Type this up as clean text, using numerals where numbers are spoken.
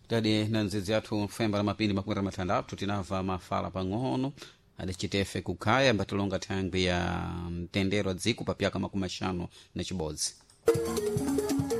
tadi na nzizi yathu femba la mapindi makumira matandatu tinava mafala pang'ono adacitefe kukhaya mbatilonga thangwi ya mtendero dziko pa pyaka 50 na chibodzi.